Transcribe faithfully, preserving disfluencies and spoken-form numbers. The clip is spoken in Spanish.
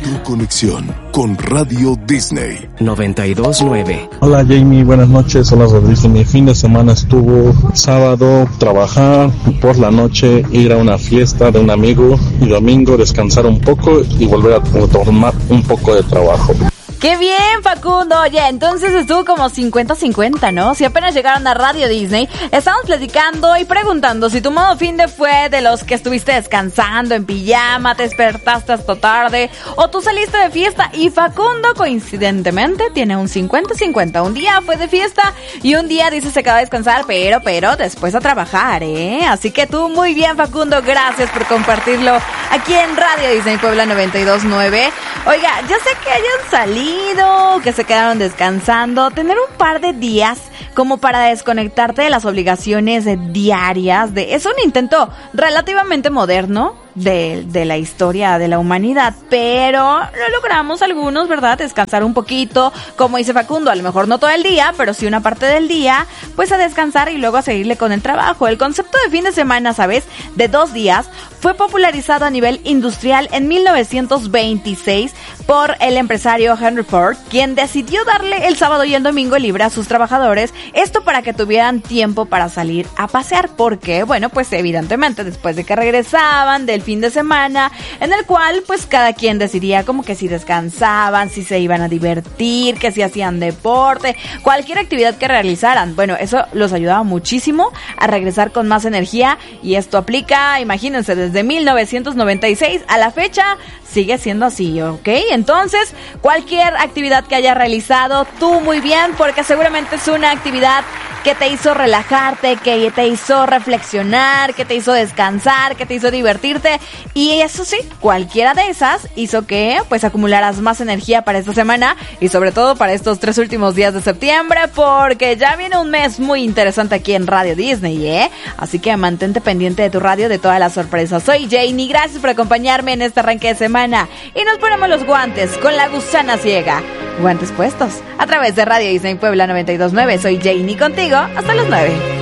Tu conexión con Radio Disney noventa y dos nueve. Hola Jamie, buenas noches. Hola Rodrigo. Mi fin de semana estuvo sábado trabajar, por la noche ir a una fiesta de un amigo y domingo descansar un poco y volver a tomar un poco de trabajo. ¡Qué bien, Facundo! Oye, entonces estuvo como cincuenta cincuenta, ¿no? Si apenas llegaron a Radio Disney, estamos platicando y preguntando si tu modo fin de fue de los que estuviste descansando en pijama, te despertaste hasta tarde, o tú saliste de fiesta. Y Facundo, coincidentemente, tiene un cincuenta cincuenta. Un día fue de fiesta y un día dice se acaba de descansar, pero, pero después a trabajar, ¿eh? Así que tú, muy bien, Facundo, gracias por compartirlo aquí en Radio Disney Puebla noventa y dos nueve. Oiga, yo sé que hayan salido, que se quedaron descansando, tener un par de días como para desconectarte de las obligaciones diarias, de, es un intento relativamente moderno de, de la historia de la humanidad, pero lo logramos algunos, ¿verdad? Descansar un poquito, como dice Facundo, a lo mejor no todo el día, pero sí una parte del día, pues a descansar y luego a seguirle con el trabajo. El concepto de fin de semana, ¿sabes?, de dos días, fue popularizado a nivel industrial en mil novecientos veintiséis por el empresario Henry Ford, quien decidió darle el sábado y el domingo libre a sus trabajadores, esto para que tuvieran tiempo para salir a pasear, porque, bueno, pues evidentemente después de que regresaban del fin de semana, en el cual pues cada quien decidía como que si descansaban, si se iban a divertir, que si hacían deporte, cualquier actividad que realizaran. Bueno, eso los ayudaba muchísimo a regresar con más energía, y esto aplica, imagínense, desde mil novecientos noventa y seis a la fecha, sigue siendo así, ¿ok? Entonces, cualquier actividad que hayas realizado, tú muy bien, porque seguramente es una actividad que te hizo relajarte, que te hizo reflexionar, que te hizo descansar, que te hizo divertirte, y eso sí, cualquiera de esas hizo que pues acumularas más energía para esta semana y sobre todo para estos tres últimos días de septiembre, porque ya viene un mes muy interesante aquí en Radio Disney, ¿eh? Así que mantente pendiente de tu radio de todas las sorpresas. Soy Janie, gracias por acompañarme en este arranque de semana y nos ponemos los guantes con la gusana ciega. Guantes puestos a través de Radio Disney Puebla noventa y dos nueve. Soy Janie contigo hasta las nueve.